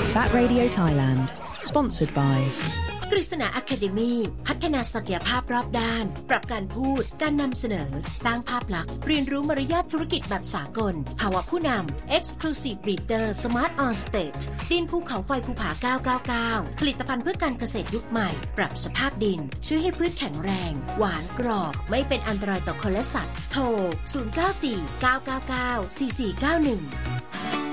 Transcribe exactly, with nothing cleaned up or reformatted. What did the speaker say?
That Radio Thailand Sponsored by กฤษณา Academy พัฒนาศักยภาพรอบด้านปรับการพูดการนำเสนอสร้างภาพลักษณ์เรียนรู้มารยาทธุรกิจแบบสากลภาวะผู้นำ Exclusive Leader Smart on Stage ดินภูเขาไฟภูผาเก้าเก้าเก้าผลิตภัณฑ์เพื่อการเกษตรยุคใหม่ปรับสภาพดินช่วยให้พืชแข็งแรงหวานกรอบไม่เป็นอันตรายต่อคนและสัตว์โทรศูนย์ เก้า สี่ เก้า เก้า เก้า สี่ สี่ เก้า หนึ่ง